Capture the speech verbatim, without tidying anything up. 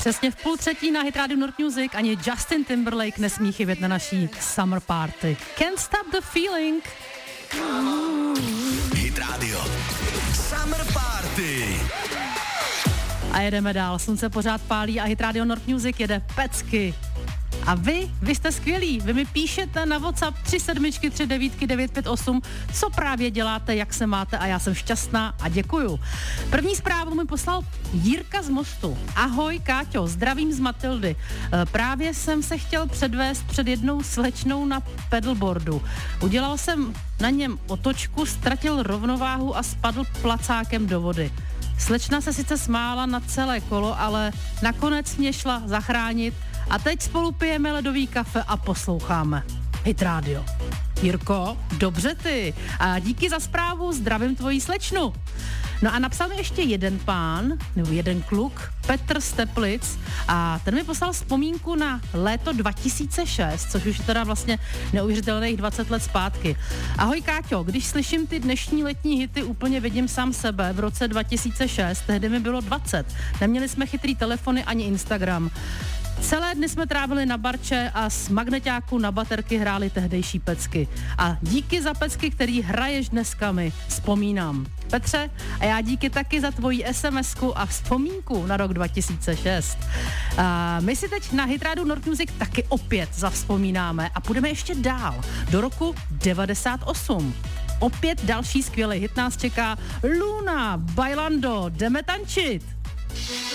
Přesně v půl třetí na Hit Radio North Music ani Justin Timberlake nesmí chybět na naší Summer Party. Can't Stop the Feeling. Hit Radio Summer Party. A jedeme dál, slunce pořád pálí a Hit Radio North Music jede pecky. A vy, vy jste skvělí, vy mi píšete na WhatsApp tři sedm tři devět devět pět osm, co právě děláte, jak se máte a já jsem šťastná a děkuju. První zprávu mi poslal Jirka z Mostu. Ahoj Káťo, zdravím z Matildy. E, právě jsem se chtěl předvést před jednou slečnou na pedalboardu. Udělal jsem na něm otočku, ztratil rovnováhu a spadl placákem do vody. Slečna se sice smála na celé kolo, ale nakonec mě šla zachránit a teď spolu pijeme ledový kafe a posloucháme Hit Radio. Jirko, dobře ty. A díky za zprávu, zdravím tvoji slečnu. No a napsal mi ještě jeden pán, nebo jeden kluk, Petr z Teplic, a ten mi poslal vzpomínku na léto dva tisíce šest, což už je teda vlastně neuvěřitelných dvacet let zpátky. Ahoj Káťo, když slyším ty dnešní letní hity, úplně vidím sám sebe v roce dva tisíce šest, tehdy mi bylo dvacet. Neměli jsme chytrý telefony ani Instagram. Celé dny jsme trávili na barče a z magneťáku na baterky hráli tehdejší pecky. A díky za pecky, který hraješ dneska mi, vzpomínám. Petře, a já díky taky za tvoji SMSku a vzpomínku na rok dva tisíce šest. A my si teď na Hit Radio North Music taky opět zavzpomínáme a půjdeme ještě dál, do roku devadesát osm. Opět další skvělý hit nás čeká. Luna, Bailando, jdeme tančit!